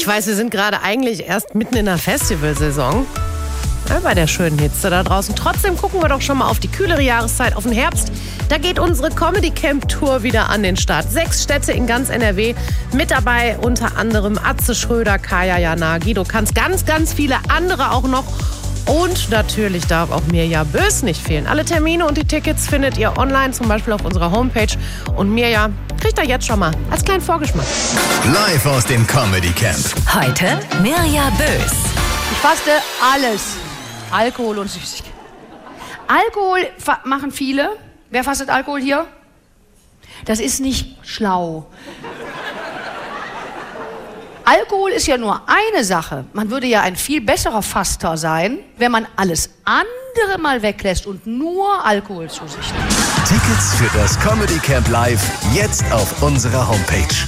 weiß, wir sind gerade eigentlich erst mitten in der Festivalsaison. Ja, bei der schönen Hitze da draußen. Trotzdem gucken wir doch schon mal auf die kühlere Jahreszeit, auf den Herbst. Da geht unsere Comedy Camp Tour wieder an den Start. 6 Städte in ganz NRW. Mit dabei unter anderem Atze Schröder, Kaya Jana, Guido Kanz, ganz viele andere auch noch. Und natürlich darf auch Mirja Bös nicht fehlen. Alle Termine und die Tickets findet ihr online, zum Beispiel auf unserer Homepage. Und Mirja kriegt ihr jetzt schon mal als kleinen Vorgeschmack. Live aus dem Comedy Camp. Heute Mirja Bös. Ich faste alles. Alkohol und Süßigkeiten. Alkohol machen viele. Wer fastet Alkohol hier? Das ist nicht schlau. Alkohol ist ja nur eine Sache. Man würde ja ein viel besserer Faster sein, wenn man alles andere mal weglässt und nur Alkohol zu sich nimmt. Tickets für das Comedy Camp Live jetzt auf unserer Homepage.